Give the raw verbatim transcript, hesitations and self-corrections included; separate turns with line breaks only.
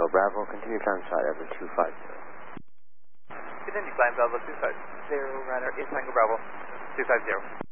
Tango Bravo, continue climb flight level two five zero.
Continue climb level two five zero, radar is Tango Bravo, two five zero.